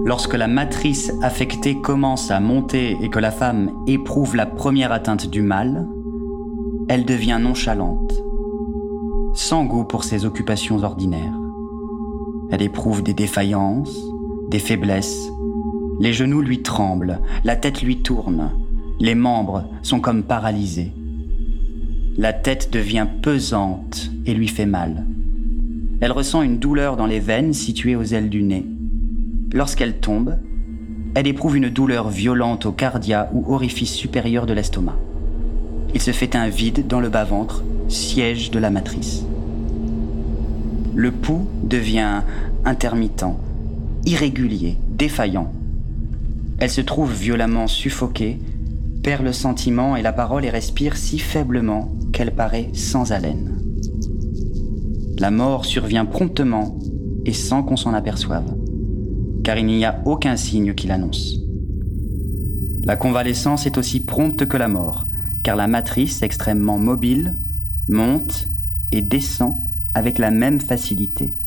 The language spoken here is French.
Lorsque la matrice affectée commence à monter et que la femme éprouve la première atteinte du mal, elle devient nonchalante, sans goût pour ses occupations ordinaires. Elle éprouve des défaillances, des faiblesses. Les genoux lui tremblent, la tête lui tourne, les membres sont comme paralysés. La tête devient pesante et lui fait mal. Elle ressent une douleur dans les veines situées aux ailes du nez. Lorsqu'elle tombe, elle éprouve une douleur violente au cardia ou orifice supérieur de l'estomac. Il se fait un vide dans le bas-ventre, siège de la matrice. Le pouls devient intermittent, irrégulier, défaillant. Elle se trouve violemment suffoquée, perd le sentiment et la parole et respire si faiblement qu'elle paraît sans haleine. La mort survient promptement et sans qu'on s'en aperçoive, car il n'y a aucun signe qui l'annonce. La convalescence est aussi prompte que la mort, car la matrice, extrêmement mobile, monte et descend avec la même facilité.